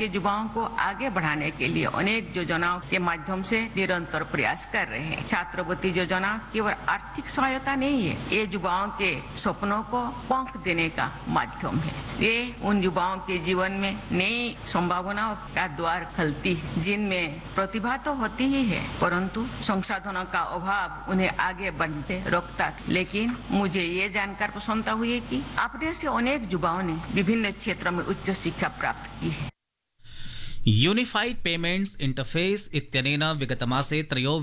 के युवाओं को आगे बढ़ाने के लिए अनेक योजनाओं के माध्यम से निरंतर प्रयास कर रहे हैं। छात्रवृत्ति योजना केवल आर्थिक सहायता नहीं है, ये युवाओं के सपनों को पंख देने का माध्यम है। ये उन युवाओं के जीवन में नई संभावनाओं का द्वार खोलती है, जिनमें प्रतिभा तो होती ही है, परंतु संसाधनों का अभाव उन्हें आगे बढ़ते रोकता था। लेकिन मुझे ये जानकर प्रसन्नता हुई कि अपने से अनेक युवाओं ने विभिन्न क्षेत्रों में उच्च शिक्षा प्राप्त की है। यूनिफाइड पेमेंट्स इंटरफेस इत्यनेन विगतमासे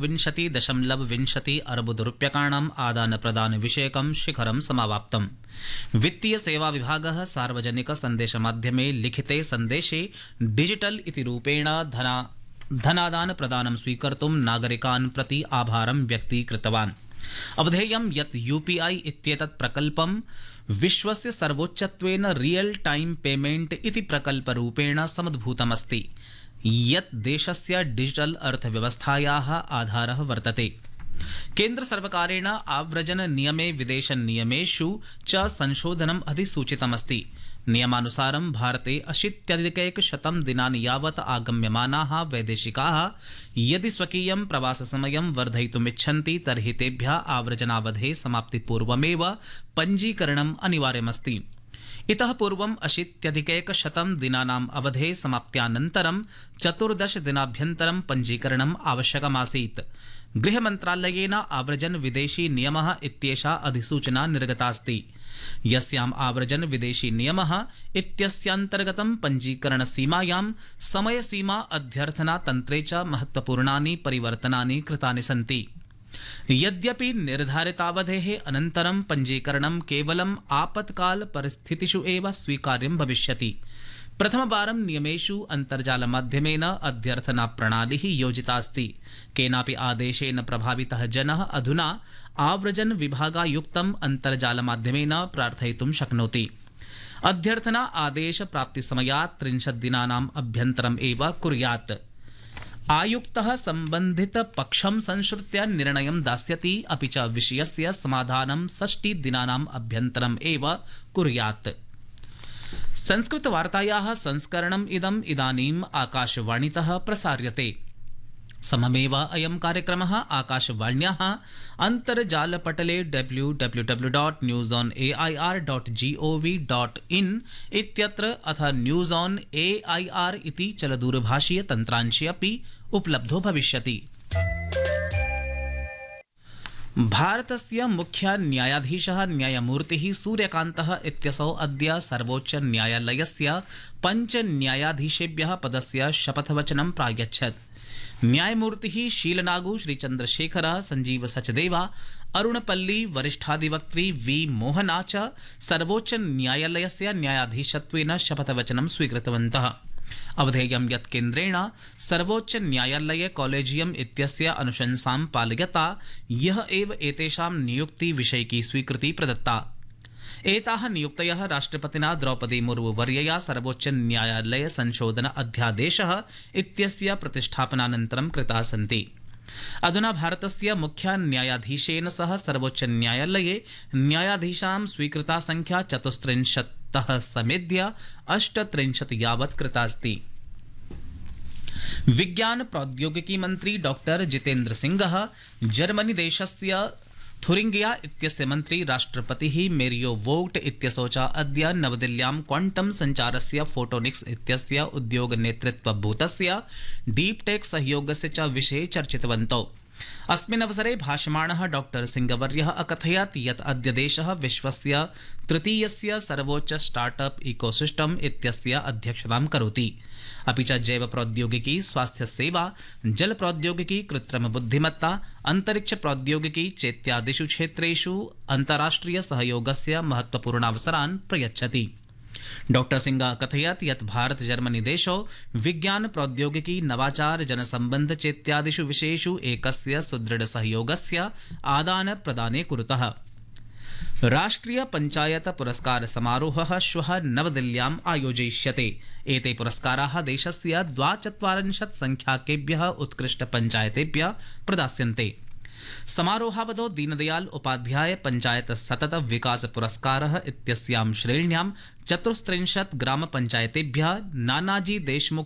23.20 अरबरूप्यकाणाम् आदानप्रदानविषयकं शिखरं समावाप्तम्। वित्तीय सेवा विभागः सार्वजनिक सन्देशमाध्यमे लिखिते सन्देशे डिजिटल इति रूपेण धनादान प्रदानं स्वीकर्तुं नागरिकान् प्रति आभारं व्यक्तीकृतवान्। अवधेयं यत् यूपीआई इत्येतत् प्रकल्पं विश्वस्य सर्वोच्चत्वेन रियल टाइम पेमेंट इति प्रकल्परूपेण समुद्भूतमस्ति, यत् देशस्य डिजिटल अर्थव्यवस्थायाः आधारः वर्तते। केन्द्रसर्वकारेण आव्रजन नियमे विदेश नियमेषु च संशोधनम् अधिसूचितमस्ति। नियमानुसारं भारते 80+ दिनानि यावत् आगम्यमानाः वैदेशिकाः यदि स्वकीयं प्रवाससमयं वर्धयितुमिच्छन्ति तर्हि तेभ्यः आव्रजनावधेः समाप्तिपूर्वमेव पञ्जीकरणम् अनिवार्यमस्ति। इतः पूर्वं 80+ दिनानाम् अवधेः समाप्त्यानन्तरं 14 दिनाभ्यन्तरं पञ्जीकरणम् आवश्यकमासीत्। गृहमन्त्रालयेन आव्रजन विदेशी नियमः इत्येषा अधिसूचना निर्गतास्ति, यस्याम् आव्रजन विदेशी नियमः इत्यस्यान्तर्गतं पञ्जीकरणसीमायां समयसीमा अध्यर्थना तन्त्रे च महत्त्वपूर्णानि परिवर्तनानि कृतानि सन्ति। यद्यपि निर्धारितावधेः अनन्तरं पञ्जीकरणं केवलम् आपत्काल परिस्थितिषु एव स्वीकार्यं भविष्यति। प्रथमवारं नियमेषु अन्तर्जालमाध्यमेन अध्यर्थना प्रणालिः योजितास्ति। केनापि आदेशेन प्रभावितः जनः अधुना आव्रजन विभागायुक्तम् अन्तर्जालमाध्यमेन प्रार्थयितुं शक्नोति। अध्यर्थना आदेश प्राप्तिसमयात् 30 दिनानाम् अभ्यन्तरम् एव कुर्यात्। आयुक्तः सम्बन्धितपक्षं संश्रुत्य निर्णयं दास्यति, अपि च विषयस्य समाधानं 60 दिनानाम् अभ्यन्तरम् एव कुर्यात्। संस्कृतवार्तायाः संस्करणम् इदानीम् आकाशवाणीतः प्रसार्यते। सममेव अयं कार्यक्रमः आकाशवाण्याः अन्तर्जालपटले www.newsonair.gov.in इत्यत्र अथ न्यूज़ ऑन AIR इति चलदूरभाषीय तन्त्रांशे अपि उपलब्धो भविष्यति। भारतस्य मुख्य न्यायाधीशः न्यायमूर्तिः सूर्यकान्तः इत्यसौ अद्य सर्वोच्च न्यायालयस्य 5 न्यायाधीशेभ्यः पदस्य शपथवचनं प्रायच्छत्। न्यायमूर्तिः शीलनागु, श्रीचन्द्रशेखरः, संजीव सचदेवा, अरुणपल्ली, वरिष्ठाधिवक्त्री वी मोहना च सर्वोच्च न्यायालयस्य न्यायाधीशत्वेन शपथवचनं स्वीकृतवन्तः। अवधेयं यत् केन्द्रेण सर्वोच्च न्यायालय कॉलेजियम इत्यस्य अनुशंसां पालयता यः एव एतेषां नियुक्ति विषयिकी स्वीकृति प्रदत्ता। एताः नियुक्तयः राष्ट्रपतिना द्रौपदी मुर्मु वर्यया सर्वोच्च न्यायालय संशोधन अध्यादेशः इत्यस्य प्रतिष्ठापनानन्तरं कृताः सन्ति। अधुना भारतस्य मुख्य न्यायाधीशेन सह सर्वोच्च न्यायालये न्यायाधीशां स्वीकृता संख्या 34 समेध्य 38 यावत् कृतास्ति। विज्ञान प्रौद्योगिकी मंत्री डॉक्टर जितेन्द्र सिंहः जर्मनी देशस्य थुरिंगिया इत्यस्य मंत्री राष्ट्रपतिः मेरियो वोग्ट इत्यसौ च अद्य नवदिल्ल्यां क्वांटम संचारस्य फोटोनिक्स इत्यस्य उद्योग नेतृत्वभूतस्य डीप टेक सहयोगस्य च विषये चर्चितवन्तौ। अस्मिन् अवसरे भाषमाणः डॉक्टर सिंहवर्यः अकथयत् यत् अद्य देशः विश्वस्य तृतीयस्य सर्वोच्च स्टार्टअप इकोसिस्टम इत्यस्य अध्यक्षतां करोति। अपि च जैव प्रौद्योगिकी, स्वास्थ्य सेवा, जल प्रौद्योगिकी, कृत्रिम बुद्धिमत्ता, अंतरिक्ष प्रौद्योगिकी चेत्यादिषु क्षेत्रेषु अन्ताराष्ट्रिय सहयोगस्य महत्वपूर्णावसरान् प्रयच्छति। डॉक्टर सिंह कथयत् यत् भारत जर्मनी देशौ विज्ञान प्रौद्योगिकी, नवाचार, जनसंबंध चेत्यादिषु विषयेषु एकस्य सुदृढ़ सहयोगस्य आदान प्रदाने कुरुतः। राष्ट्रीय पंचायत पुरस्कार समारोहः श्वः नवदिल्ल्याम् आयोजयिष्यते। एते पुरस्काराः देशस्य 42 संख्याकेभ्यः उत्कृष्ट पंचायतेभ्यः प्रदास्यन्ते। समारोहावधौ दीनदयाल उपाध्याय पंचायत सतत विकास पुरस्कारः इत्यस्यां श्रेण्यां 34 ग्राम पंचायतेभ्यः, नानाजी देशमुख